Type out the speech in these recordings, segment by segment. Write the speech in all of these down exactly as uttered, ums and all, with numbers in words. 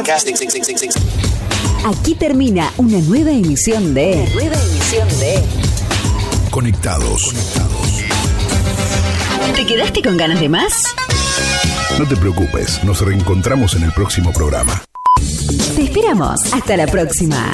Broadcasting. Aquí termina una nueva emisión de... Una nueva emisión de... Conectados. Conectados. ¿Te quedaste con ganas de más? No te preocupes, nos reencontramos en el próximo programa. Te esperamos. Hasta la próxima.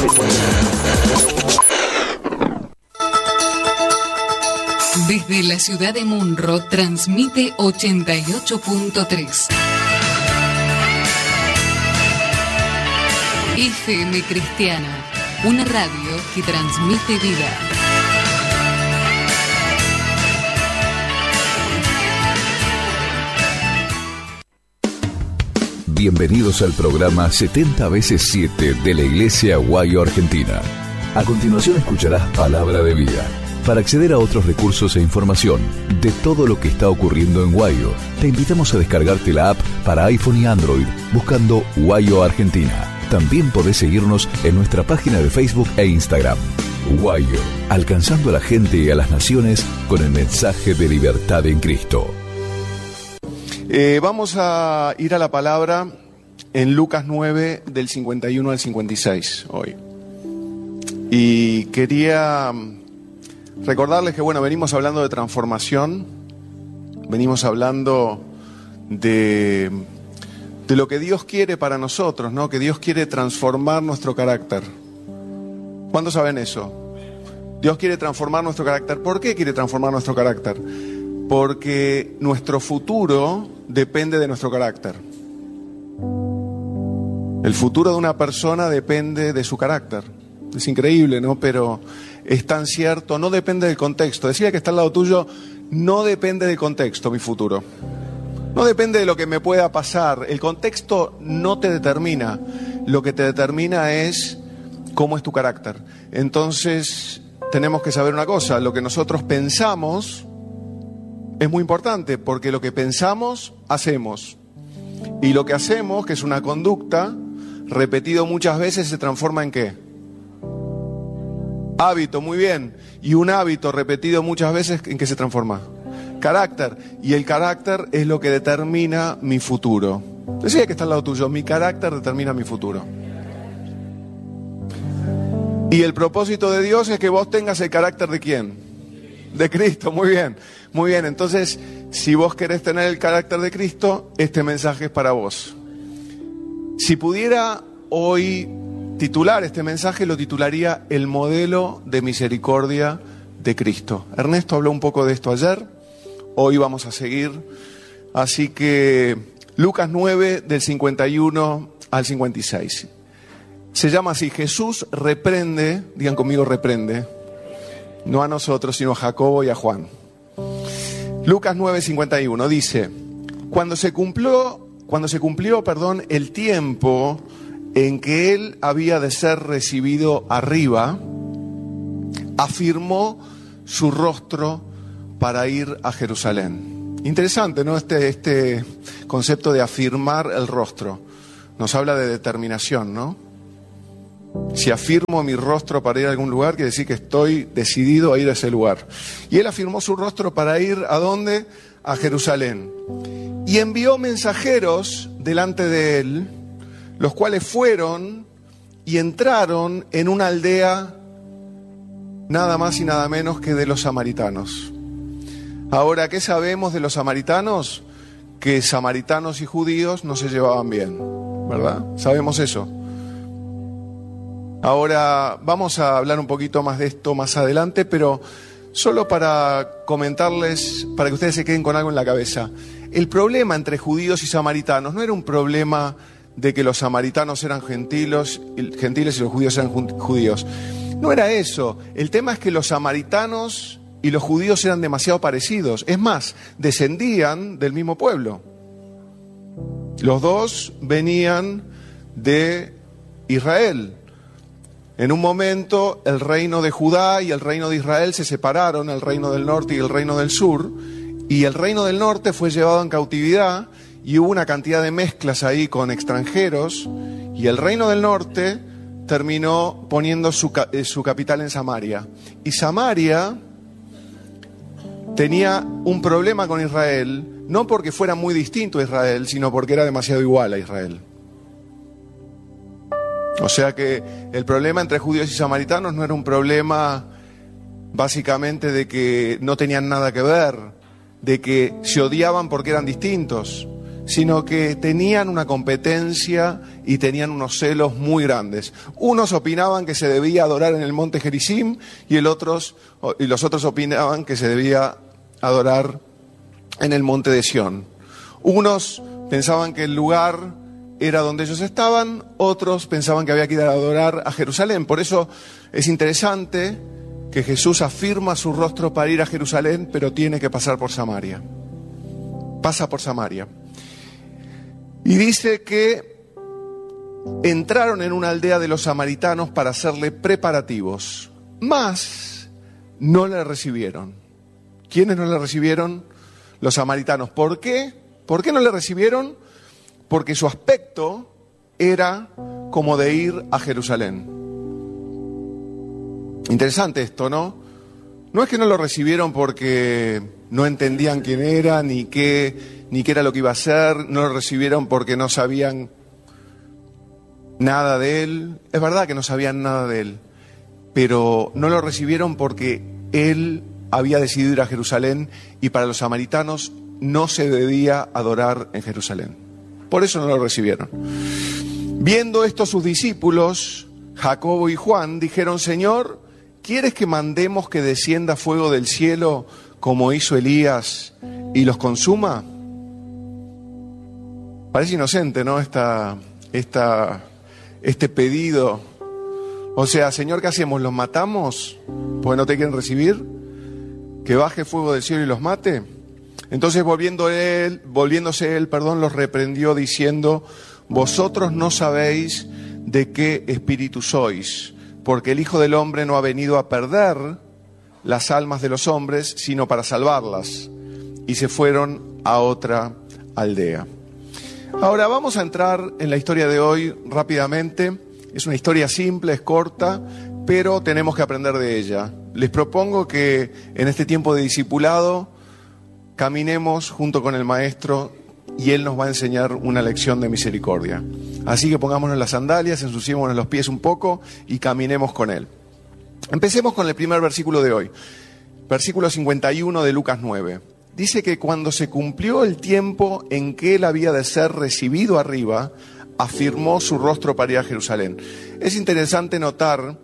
Desde la ciudad de Munro transmite ochenta y ocho punto tres. F M Cristiana, una radio que transmite vida. Bienvenidos al programa setenta veces siete de la Iglesia Guayo Argentina. A continuación escucharás Palabra de Vida. Para acceder a otros recursos e información de todo lo que está ocurriendo en Guayo, te invitamos a descargarte la app para iPhone y Android buscando Guayo Argentina. También podés seguirnos en nuestra página de Facebook e Instagram. Guayo, alcanzando a la gente y a las naciones con el mensaje de libertad en Cristo. Eh, vamos a ir a la palabra en Lucas nueve, del cincuenta y uno al cincuenta y seis hoy. Y quería recordarles que, bueno, venimos hablando de transformación, venimos hablando de, de lo que Dios quiere para nosotros, ¿no? Que Dios quiere transformar nuestro carácter. ¿Cuántos saben eso? Dios quiere transformar nuestro carácter. ¿Por qué quiere transformar nuestro carácter? Porque nuestro futuro depende de nuestro carácter. El futuro de una persona depende de su carácter. Es increíble, ¿no? Pero es tan cierto, no depende del contexto. Decía que está al lado tuyo, no depende del contexto mi futuro. No depende de lo que me pueda pasar. El contexto no te determina. Lo que te determina es cómo es tu carácter. Entonces, tenemos que saber una cosa. Lo que nosotros pensamos es muy importante, porque lo que pensamos, hacemos. Y lo que hacemos, que es una conducta, repetido muchas veces, se transforma en ¿qué? Hábito, muy bien. Y un hábito repetido muchas veces, ¿en qué se transforma? Carácter. Y el carácter es lo que determina mi futuro. Decía que está al lado tuyo, mi carácter determina mi futuro. Y el propósito de Dios es que vos tengas el carácter de ¿quién? De Cristo, muy bien. Muy bien, entonces, si vos querés tener el carácter de Cristo, este mensaje es para vos. Si pudiera hoy titular este mensaje, lo titularía El modelo de misericordia de Cristo. Ernesto habló un poco de esto ayer, hoy vamos a seguir. Así que Lucas nueve, del cincuenta y uno al cincuenta y seis. Se llama así: Jesús reprende, digan conmigo reprende, no a nosotros, sino a Jacobo y a Juan. Lucas nueve, cincuenta y uno dice: Cuando se cumplió, cuando se cumplió, perdón, el tiempo en que él había de ser recibido arriba, afirmó su rostro para ir a Jerusalén. Interesante, ¿no? Este, este concepto de afirmar el rostro. Nos habla de determinación, ¿no? Si afirmo mi rostro para ir a algún lugar, quiere decir que estoy decidido a ir a ese lugar. Y él afirmó su rostro para ir ¿a dónde? A Jerusalén. Y envió mensajeros delante de él, los cuales fueron y entraron en una aldea nada más y nada menos que de los samaritanos. Ahora, ¿qué sabemos de los samaritanos? Que samaritanos y judíos no se llevaban bien, ¿verdad? Sabemos eso. Ahora vamos a hablar un poquito más de esto más adelante, pero solo para comentarles, para que ustedes se queden con algo en la cabeza. El problema entre judíos y samaritanos no era un problema de que los samaritanos eran gentiles, gentiles y los judíos eran judíos. No era eso. El tema es que los samaritanos y los judíos eran demasiado parecidos. Es más, descendían del mismo pueblo. Los dos venían de Israel. En un momento el reino de Judá y el reino de Israel se separaron, el reino del norte y el reino del sur, y el reino del norte fue llevado en cautividad y hubo una cantidad de mezclas ahí con extranjeros, y el reino del norte terminó poniendo su, su capital en Samaria. Y Samaria tenía un problema con Israel, no porque fuera muy distinto a Israel, sino porque era demasiado igual a Israel. O sea que el problema entre judíos y samaritanos no era un problema básicamente de que no tenían nada que ver, de que se odiaban porque eran distintos, sino que tenían una competencia y tenían unos celos muy grandes. Unos opinaban que se debía adorar en el monte Gerizim y, el otros, y los otros opinaban que se debía adorar en el monte de Sión. Unos pensaban que el lugar era donde ellos estaban, otros pensaban que había que ir a adorar a Jerusalén. Por eso es interesante que Jesús afirma su rostro para ir a Jerusalén, pero tiene que pasar por Samaria. Pasa por Samaria. Y dice que entraron en una aldea de los samaritanos para hacerle preparativos, mas no le recibieron. ¿Quiénes no le recibieron? Los samaritanos. ¿Por qué? ¿Por qué no le recibieron? Porque su aspecto era como de ir a Jerusalén. Interesante esto, ¿no? No es que no lo recibieron porque no entendían quién era, ni qué, ni qué era lo que iba a hacer, no lo recibieron porque no sabían nada de él. Es verdad que no sabían nada de él, pero no lo recibieron porque él había decidido ir a Jerusalén y para los samaritanos no se debía adorar en Jerusalén. Por eso no lo recibieron. Viendo esto sus discípulos, Jacobo y Juan, dijeron: Señor, ¿quieres que mandemos que descienda fuego del cielo como hizo Elías y los consuma? Parece inocente, ¿no? Esta, esta, este pedido. O sea, Señor, ¿qué hacemos? ¿Los matamos? Pues no te quieren recibir. ¿Que baje fuego del cielo y los mate? Entonces volviendo él, volviéndose él, perdón, los reprendió diciendo: vosotros no sabéis de qué espíritu sois, porque el Hijo del Hombre no ha venido a perder las almas de los hombres, sino para salvarlas. Y se fueron a otra aldea. Ahora vamos a entrar en la historia de hoy rápidamente. Es una historia simple, es corta, pero tenemos que aprender de ella. Les propongo que en este tiempo de discipulado caminemos junto con el Maestro y Él nos va a enseñar una lección de misericordia. Así que pongámonos las sandalias, ensuciémonos los pies un poco y caminemos con Él. Empecemos con el primer versículo de hoy, versículo cincuenta y uno de Lucas nueve. Dice que cuando se cumplió el tiempo en que Él había de ser recibido arriba, afirmó su rostro para ir a Jerusalén. Es interesante notar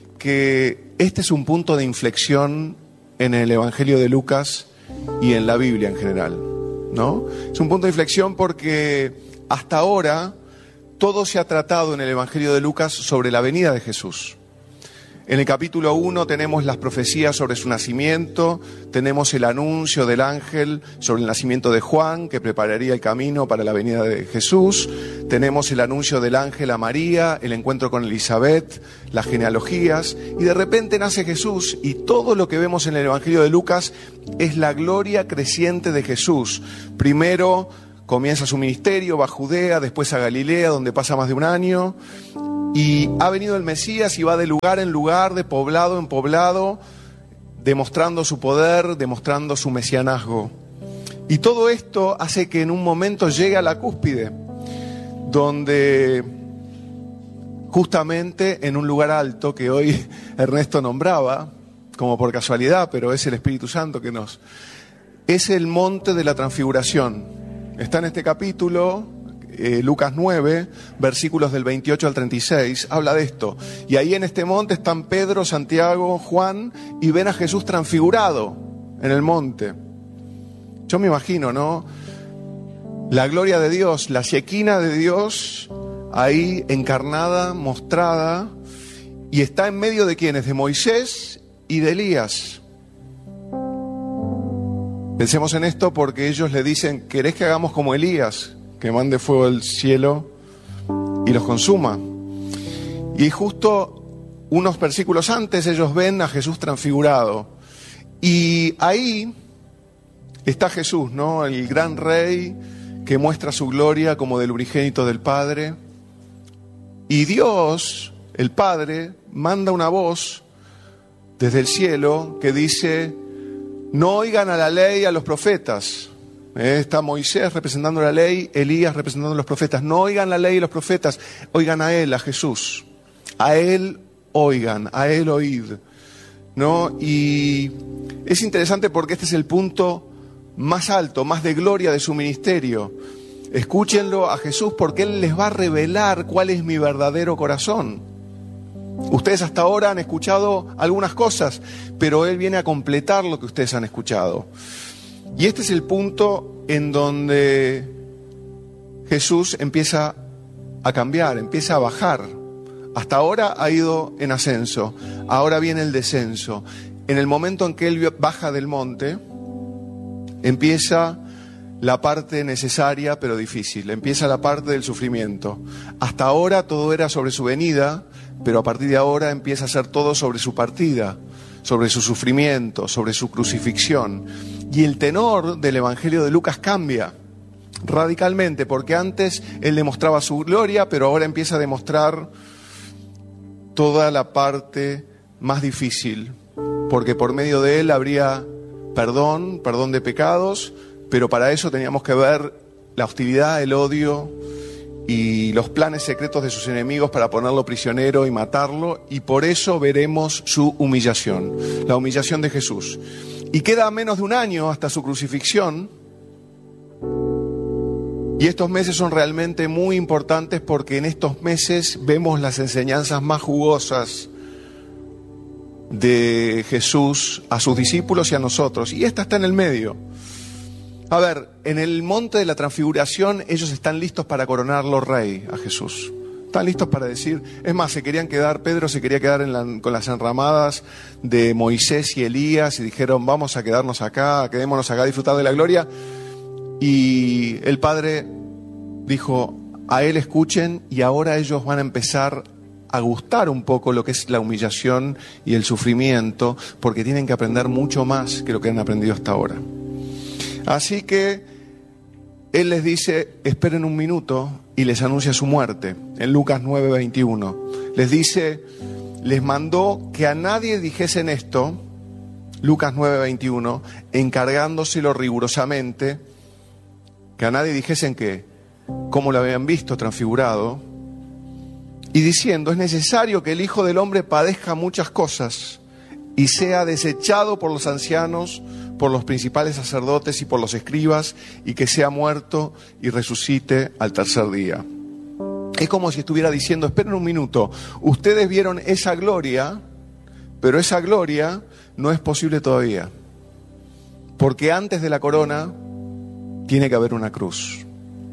que este es un punto de inflexión en el Evangelio de Lucas y en la Biblia en general, ¿no? Es un punto de inflexión porque hasta ahora todo se ha tratado en el Evangelio de Lucas sobre la venida de Jesús. En el capítulo uno tenemos las profecías sobre su nacimiento, tenemos el anuncio del ángel sobre el nacimiento de Juan, que prepararía el camino para la venida de Jesús. Tenemos el anuncio del ángel a María, el encuentro con Elizabeth, las genealogías, y de repente nace Jesús, y todo lo que vemos en el Evangelio de Lucas es la gloria creciente de Jesús. Primero comienza su ministerio, va a Judea, después a Galilea, donde pasa más de un año. Y ha venido el Mesías y va de lugar en lugar, de poblado en poblado, demostrando su poder, demostrando su mesianazgo. Y todo esto hace que en un momento llegue a la cúspide, donde justamente en un lugar alto que hoy Ernesto nombraba, como por casualidad, pero es el Espíritu Santo que nos... es el monte de la transfiguración. Está en este capítulo... Eh, Lucas nueve, versículos del veintiocho al treinta y seis, habla de esto. Y ahí en este monte están Pedro, Santiago, Juan, y ven a Jesús transfigurado en el monte. Yo me imagino, ¿no? La gloria de Dios, la shequina de Dios, ahí encarnada, mostrada, y está en medio de quienes, de Moisés y de Elías. Pensemos en esto porque ellos le dicen: ¿querés que hagamos como Elías, que mande fuego del cielo y los consuma? Y justo unos versículos antes ellos ven a Jesús transfigurado. Y ahí está Jesús, ¿no? El gran rey que muestra su gloria como del unigénito del Padre. Y Dios, el Padre, manda una voz desde el cielo que dice: no oigan a la ley, a los profetas. Eh, está Moisés representando la ley, Elías representando los profetas. No oigan la ley y los profetas, oigan a Él, a Jesús. A Él oigan, a Él oíd, ¿no? Y es interesante porque este es el punto más alto, más de gloria de su ministerio. Escúchenlo a Jesús porque Él les va a revelar cuál es mi verdadero corazón. Ustedes hasta ahora han escuchado algunas cosas, pero Él viene a completar lo que ustedes han escuchado. Y este es el punto en donde Jesús empieza a cambiar, empieza a bajar. Hasta ahora ha ido en ascenso, ahora viene el descenso. En el momento en que Él baja del monte, empieza la parte necesaria pero difícil, empieza la parte del sufrimiento. Hasta ahora todo era sobre su venida, pero a partir de ahora empieza a ser todo sobre su partida, sobre su sufrimiento, sobre su crucifixión. Y el tenor del Evangelio de Lucas cambia radicalmente, porque antes Él demostraba su gloria, pero ahora empieza a demostrar toda la parte más difícil, porque por medio de Él habría perdón, perdón de pecados, pero para eso teníamos que ver la hostilidad, el odio y los planes secretos de sus enemigos para ponerlo prisionero y matarlo, y por eso veremos su humillación, la humillación de Jesús. Y queda menos de un año hasta su crucifixión, y estos meses son realmente muy importantes porque en estos meses vemos las enseñanzas más jugosas de Jesús a sus discípulos y a nosotros, y esta está en el medio. A ver, en el monte de la transfiguración ellos están listos para coronarlo rey a Jesús. Están listos para decir, es más, se querían quedar, Pedro se quería quedar en la, con las enramadas de Moisés y Elías y dijeron, vamos a quedarnos acá, quedémonos acá a disfrutar de la gloria. Y el Padre dijo, a Él escuchen, y ahora ellos van a empezar a gustar un poco lo que es la humillación y el sufrimiento, porque tienen que aprender mucho más que lo que han aprendido hasta ahora. Así que Él les dice, esperen un minuto, y les anuncia su muerte. En Lucas nueve veintiuno les dice, les mandó que a nadie dijesen esto, Lucas nueve veintiuno, encargándoselo rigurosamente, que a nadie dijesen que, cómo lo habían visto transfigurado, y diciendo, es necesario que el Hijo del Hombre padezca muchas cosas y sea desechado por los ancianos, por los principales sacerdotes y por los escribas, y que sea muerto y resucite al tercer día. Es como si estuviera diciendo, esperen un minuto, ustedes vieron esa gloria, pero esa gloria no es posible todavía, porque antes de la corona tiene que haber una cruz.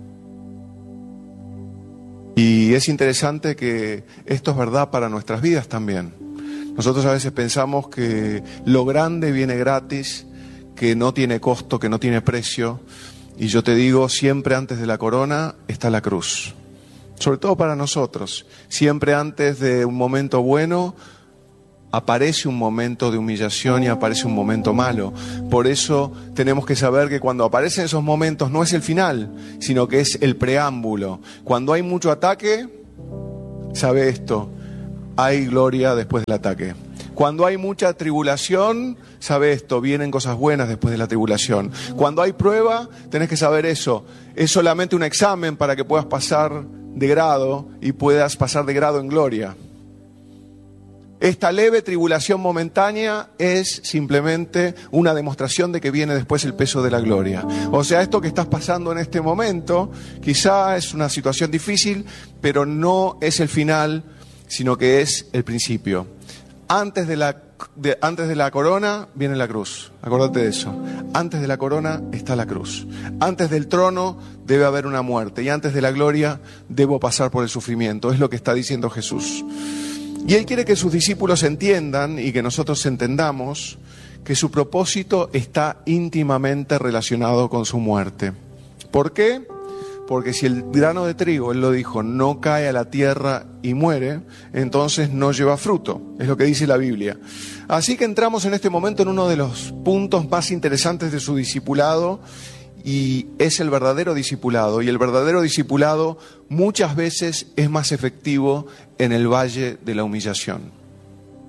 Y es interesante que esto es verdad para nuestras vidas también. Nosotros a veces pensamos que lo grande viene gratis, que no tiene costo, que no tiene precio. Y yo te digo, siempre antes de la corona está la cruz. Sobre todo para nosotros. Siempre antes de un momento bueno aparece un momento de humillación y aparece un momento malo. Por eso tenemos que saber que cuando aparecen esos momentos no es el final, sino que es el preámbulo. Cuando hay mucho ataque, sabe esto, hay gloria después del ataque. Cuando hay mucha tribulación, sabe esto, vienen cosas buenas después de la tribulación. Cuando hay prueba, tenés que saber eso. Es solamente un examen para que puedas pasar de grado y puedas pasar de grado en gloria. Esta leve tribulación momentánea es simplemente una demostración de que viene después el peso de la gloria. O sea, esto que estás pasando en este momento, quizá es una situación difícil, pero no es el final, sino que es el principio. Antes de la, de, antes de la corona viene la cruz. Acordate de eso. Antes de la corona está la cruz. Antes del trono debe haber una muerte. Y antes de la gloria debo pasar por el sufrimiento. Es lo que está diciendo Jesús. Y Él quiere que sus discípulos entiendan y que nosotros entendamos que su propósito está íntimamente relacionado con su muerte. ¿Por qué? Porque si el grano de trigo, Él lo dijo, no cae a la tierra y muere, entonces no lleva fruto. Es lo que dice la Biblia. Así que entramos en este momento en uno de los puntos más interesantes de su discipulado, y es el verdadero discipulado. Y el verdadero discipulado muchas veces es más efectivo en el valle de la humillación.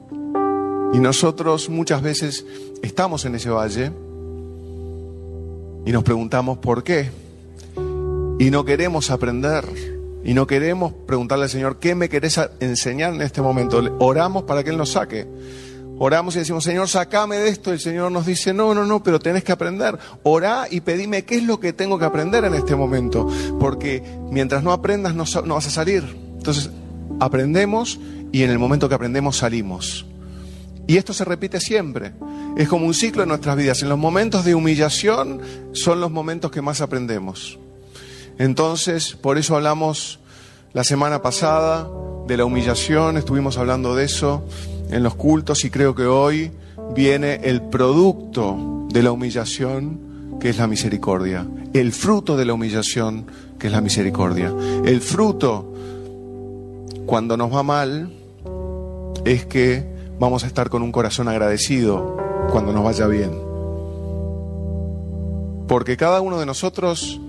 Y nosotros muchas veces estamos en ese valle y nos preguntamos por qué. Y no queremos aprender. Y no queremos preguntarle al Señor, ¿qué me querés enseñar en este momento? Oramos para que Él nos saque. Oramos y decimos, Señor, sacame de esto. El Señor nos dice, no, no, no, pero tenés que aprender. Orá y pedime qué es lo que tengo que aprender en este momento. Porque mientras no aprendas no, no vas a salir. Entonces, aprendemos y en el momento que aprendemos salimos. Y esto se repite siempre. Es como un ciclo en nuestras vidas. En los momentos de humillación son los momentos que más aprendemos. Entonces, por eso hablamos la semana pasada de la humillación, estuvimos hablando de eso en los cultos y creo que hoy viene el producto de la humillación, que es la misericordia. El fruto de la humillación, que es la misericordia. El fruto, cuando nos va mal, es que vamos a estar con un corazón agradecido cuando nos vaya bien. Porque cada uno de nosotros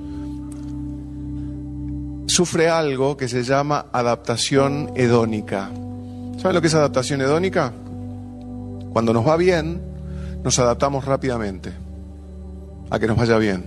sufre algo que se llama adaptación hedónica. ¿Saben lo que es adaptación hedónica? Cuando nos va bien, nos adaptamos rápidamente a que nos vaya bien.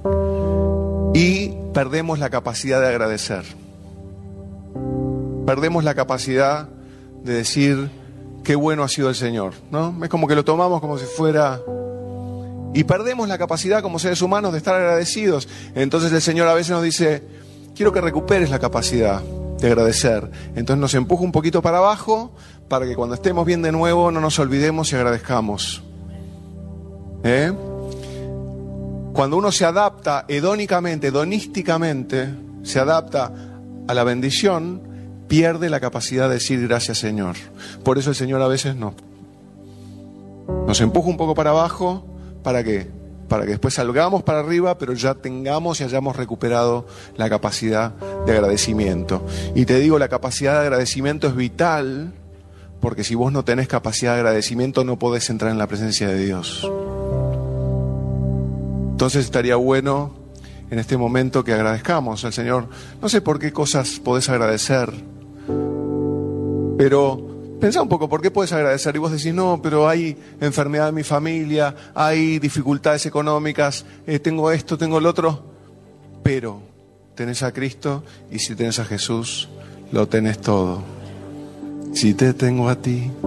Y perdemos la capacidad de agradecer. Perdemos la capacidad de decir, qué bueno ha sido el Señor, ¿no? Es como que lo tomamos como si fuera... Y perdemos la capacidad como seres humanos de estar agradecidos. Entonces el Señor a veces nos dice, quiero que recuperes la capacidad de agradecer. Entonces nos empuja un poquito para abajo para que cuando estemos bien de nuevo no nos olvidemos y agradezcamos. ¿Eh? Cuando uno se adapta hedónicamente, hedonísticamente, se adapta a la bendición, pierde la capacidad de decir gracias, Señor. Por eso el Señor a veces no. Nos empuja un poco para abajo, ¿para qué? Para que después salgamos para arriba, pero ya tengamos y hayamos recuperado la capacidad de agradecimiento. Y te digo, la capacidad de agradecimiento es vital, porque si vos no tenés capacidad de agradecimiento no podés entrar en la presencia de Dios. Entonces estaría bueno en este momento que agradezcamos al Señor. No sé por qué cosas podés agradecer, pero pensá un poco, ¿por qué puedes agradecer? Y vos decís, no, pero hay enfermedad en mi familia, hay dificultades económicas, eh, tengo esto, tengo lo otro. Pero tenés a Cristo y si tenés a Jesús, lo tenés todo. Si te tengo a ti,